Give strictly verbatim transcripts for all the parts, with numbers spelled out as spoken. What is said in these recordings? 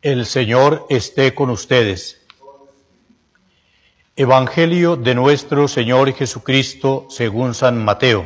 El Señor esté con ustedes. Evangelio de nuestro Señor Jesucristo según San Mateo.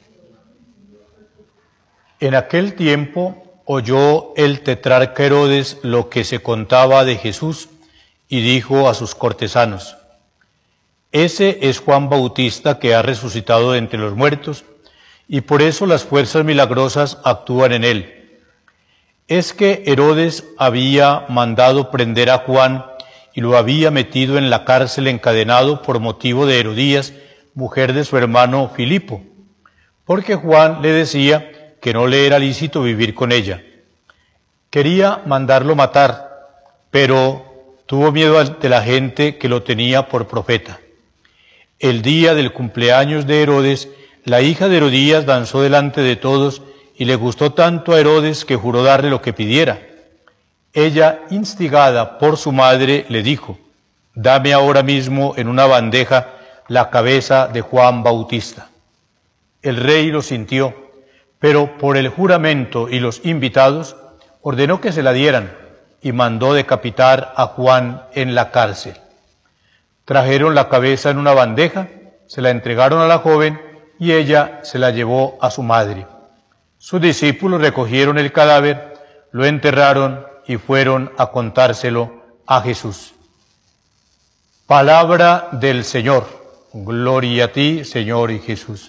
En aquel tiempo oyó el tetrarca Herodes lo que se contaba de Jesús y dijo a sus cortesanos: Ese es Juan Bautista que ha resucitado de entre los muertos, y por eso las fuerzas milagrosas actúan en él. Es que Herodes había mandado prender a Juan y lo había metido en la cárcel encadenado por motivo de Herodías, mujer de su hermano Filipo, porque Juan le decía que no le era lícito vivir con ella. Quería mandarlo matar, pero tuvo miedo de la gente que lo tenía por profeta. El día del cumpleaños de Herodes, la hija de Herodías danzó delante de todos y le gustó tanto a Herodes que juró darle lo que pidiera. Ella, instigada por su madre, le dijo: Dame ahora mismo en una bandeja la cabeza de Juan Bautista. El rey lo sintió, pero por el juramento y los invitados ordenó que se la dieran y mandó decapitar a Juan en la cárcel. Trajeron la cabeza en una bandeja, se la entregaron a la joven y ella se la llevó a su madre. Sus discípulos recogieron el cadáver, lo enterraron y fueron a contárselo a Jesús. Palabra del Señor. Gloria a ti, Señor y Jesús.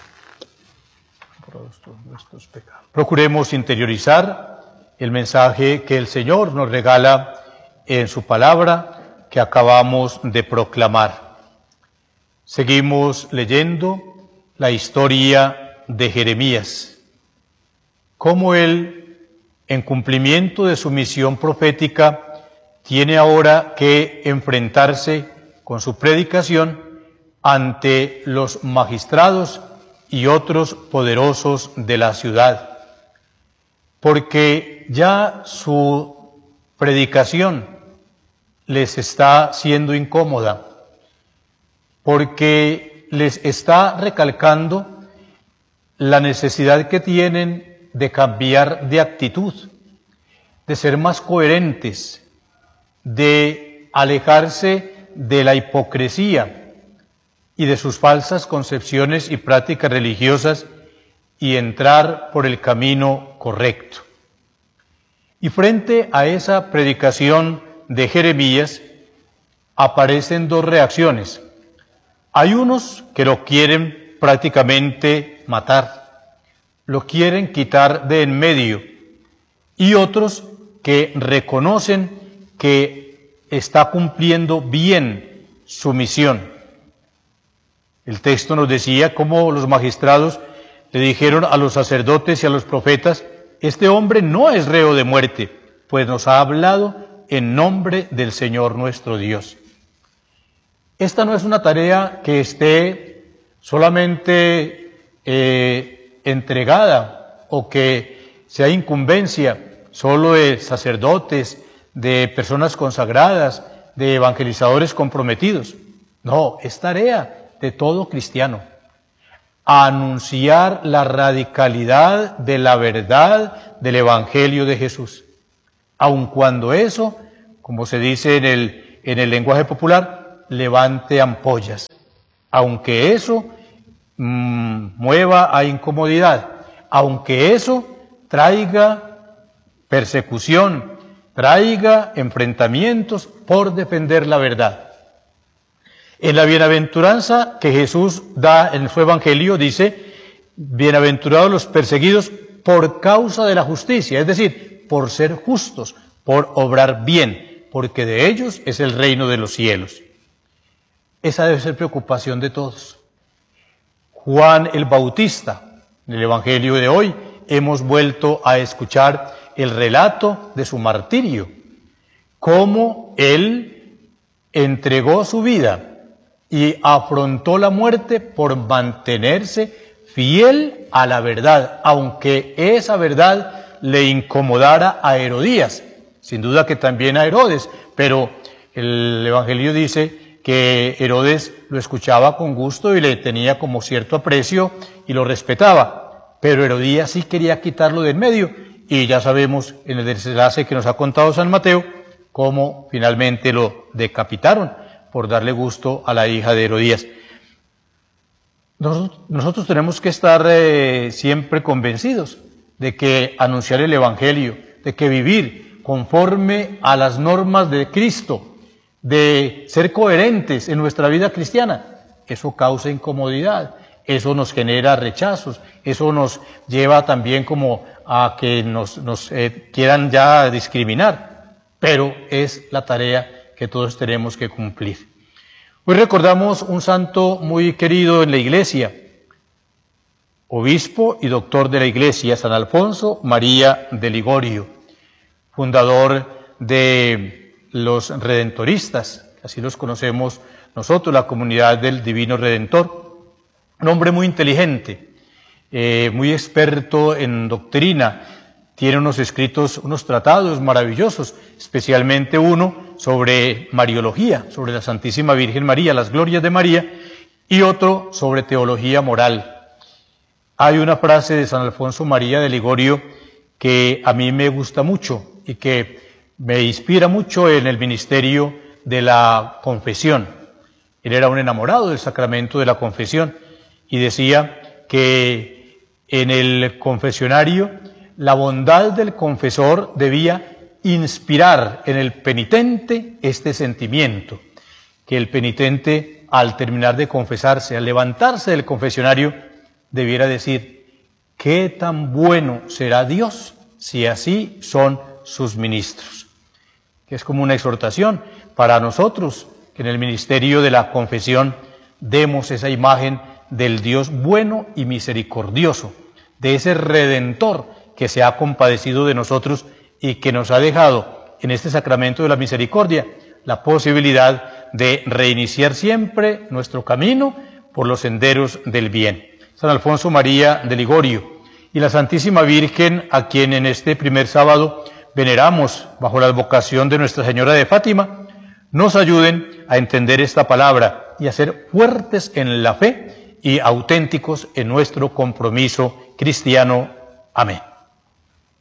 Por nuestros pecados. Procuremos interiorizar el mensaje que el Señor nos regala en su palabra que acabamos de proclamar. Seguimos leyendo la historia de Jeremías. Cómo él, en cumplimiento de su misión profética, tiene ahora que enfrentarse con su predicación ante los magistrados y otros poderosos de la ciudad, porque ya su predicación les está siendo incómoda, porque les está recalcando la necesidad que tienen de cambiar de actitud, de ser más coherentes, de alejarse de la hipocresía y de sus falsas concepciones y prácticas religiosas y entrar por el camino correcto. Y frente a esa predicación de Jeremías aparecen dos reacciones. Hay unos que lo quieren prácticamente matar, lo quieren quitar de en medio, y otros que reconocen que está cumpliendo bien su misión. El texto nos decía cómo los magistrados le dijeron a los sacerdotes y a los profetas: este hombre no es reo de muerte, pues nos ha hablado en nombre del Señor nuestro Dios. Esta no es una tarea que esté solamente eh, entregada o que sea incumbencia solo de sacerdotes, de personas consagradas, de evangelizadores comprometidos. No, es tarea de todo cristiano. Anunciar la radicalidad de la verdad del Evangelio de Jesús. Aun cuando eso, como se dice en el, en el lenguaje popular, levante ampollas. Aunque eso mmm, mueva a incomodidad, aunque eso traiga persecución, traiga enfrentamientos por defender la verdad. En la bienaventuranza que Jesús da en su Evangelio dice: bienaventurados los perseguidos por causa de la justicia, es decir, por ser justos, por obrar bien, porque de ellos es el reino de los cielos. Esa debe ser preocupación de todos. Juan el Bautista, en el Evangelio de hoy, hemos vuelto a escuchar el relato de su martirio, cómo él entregó su vida y afrontó la muerte por mantenerse fiel a la verdad, aunque esa verdad le incomodara a Herodías, sin duda que también a Herodes, pero el Evangelio dice que Herodes lo escuchaba con gusto y le tenía como cierto aprecio y lo respetaba, pero Herodías sí quería quitarlo de en medio y ya sabemos en el desenlace que nos ha contado San Mateo cómo finalmente lo decapitaron por darle gusto a la hija de Herodías. Nosotros, nosotros tenemos que estar eh, siempre convencidos de que anunciar el Evangelio, de que vivir conforme a las normas de Cristo, de ser coherentes en nuestra vida cristiana, eso causa incomodidad, eso nos genera rechazos, eso nos lleva también como a que nos, nos eh, quieran ya discriminar, pero es la tarea que todos tenemos que cumplir. Hoy recordamos un santo muy querido en la Iglesia, obispo y doctor de la Iglesia, San Alfonso María de Ligorio, fundador de los redentoristas, así los conocemos nosotros, la comunidad del Divino Redentor. Un hombre muy inteligente, eh, muy experto en doctrina, tiene unos escritos, unos tratados maravillosos, especialmente uno sobre Mariología, sobre la Santísima Virgen María, las glorias de María, y otro sobre teología moral. Hay una frase de San Alfonso María de Ligorio que a mí me gusta mucho y que me inspira mucho en el ministerio de la confesión. Él era un enamorado del sacramento de la confesión y decía que en el confesionario la bondad del confesor debía inspirar en el penitente este sentimiento, que el penitente al terminar de confesarse, al levantarse del confesionario, debiera decir: qué tan bueno será Dios si así son sus ministros. Que es como una exhortación para nosotros, que en el ministerio de la confesión demos esa imagen del Dios bueno y misericordioso, de ese Redentor que se ha compadecido de nosotros y que nos ha dejado en este sacramento de la misericordia la posibilidad de reiniciar siempre nuestro camino por los senderos del bien. San Alfonso María de Ligorio y la Santísima Virgen, a quien en este primer sábado veneramos bajo la advocación de Nuestra Señora de Fátima, nos ayuden a entender esta palabra y a ser fuertes en la fe y auténticos en nuestro compromiso cristiano. Amén.